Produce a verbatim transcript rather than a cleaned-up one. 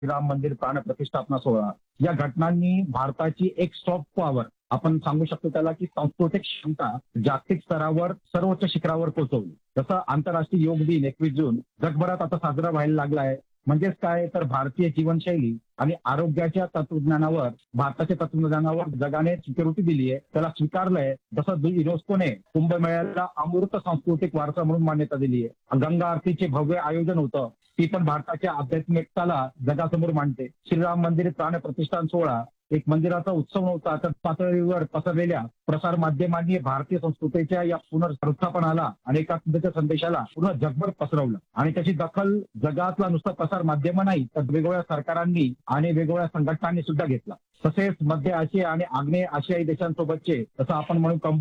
राम मंदिर प्राण प्रतिष्ठापना सोहळा या घटनांनी भारताची एक सॉफ्ट पॉवर आपण सांगू शकतो त्याला की सांस्कृतिक क्षमता जागतिक स्तरावर सर्वोच्च शिखरावर पोहोचवली. जसं आंतरराष्ट्रीय योग दिन एकवीस जून जगभरात आता साजरा व्हायला लागला आहे. म्हणजेच काय तर भारतीय जीवनशैली आणि आरोग्याच्या तत्वज्ञानावर भारताच्या तत्वज्ञानावर जगाने सिक्युरिटी दिली आहे, त्याला स्वीकारलंय. जसं युनेस्कोने कुंभमेळ्याला अमूर्त सांस्कृतिक वारसा म्हणून मान्यता दिली आहे. गंगा आरतीचे भव्य आयोजन होतं, ती पण भारताच्या आध्यात्मिकताला जगासमोर मांडते. श्रीराम मंदिर प्राण प्रतिष्ठान सोहळा एक मंदिराचा उत्सव नव्हता, तर पातळीवर पसरलेल्या प्रसार माध्यमांनी भारतीय संस्कृतीच्या या पुनर्स्थापनाला आणि एकात्मतेच्या संदेशाला पूर्ण जगभर पसरवलं. आणि त्याची दखल जगातला नुसता प्रसार माध्यम नाही, तर वेगवेगळ्या सरकारांनी आणि वेगवेगळ्या संघटनांनी सुद्धा घेतला. तसेच मध्य आशिया आणि आग्नेय आशियाई देशांसोबतचे जसं आपण म्हणून